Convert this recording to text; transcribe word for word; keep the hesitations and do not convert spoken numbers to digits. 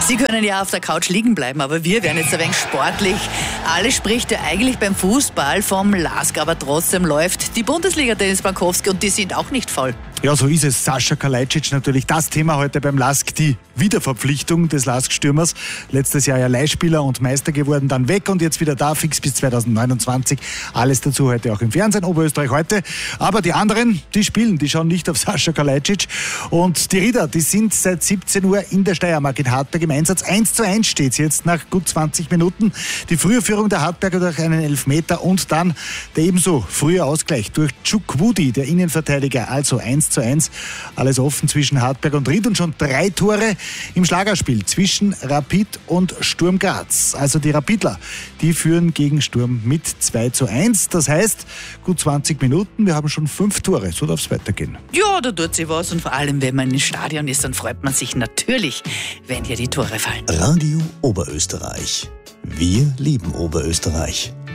Sie können ja auf der Couch liegen bleiben, aber wir werden jetzt ein wenig sportlich. Alles spricht ja eigentlich beim Fußball vom Lask, aber trotzdem läuft die Bundesliga, Dennis Bankowski, und die sind auch nicht voll. Ja, so ist es. Sascha Kalajdzic natürlich das Thema heute beim Lask, die Wiederverpflichtung des Lask-Stürmers. Letztes Jahr ja Leihspieler und Meister geworden, dann weg und jetzt wieder da, fix bis zweitausendneunundzwanzig. Alles dazu heute auch im Fernsehen, Oberösterreich heute. Aber die anderen, die spielen, die schauen nicht auf Sascha Kalajdzic. Und die Rieder, die sind seit siebzehn Uhr in der Steiermark in Hartberg im Einsatz. eins zu eins steht es jetzt nach gut zwanzig Minuten. Die frühe Führung der Hartberger durch einen Elfmeter und dann der ebenso frühe Ausgleich durch Chukwudi, der Innenverteidiger. Also eins zu eins. Alles offen zwischen Hartberg und Ried und schon drei Tore im Schlagerspiel zwischen Rapid und Sturm Graz. Also die Rapidler, die führen gegen Sturm mit zwei zu eins. Das heißt, gut zwanzig Minuten, wir haben schon fünf Tore. So darf es weitergehen. Ja, da tut sich was und vor allem, wenn man im Stadion ist, dann freut man sich natürlich, wenn hier die Tore fallen. Radio Oberösterreich. Wir lieben Oberösterreich.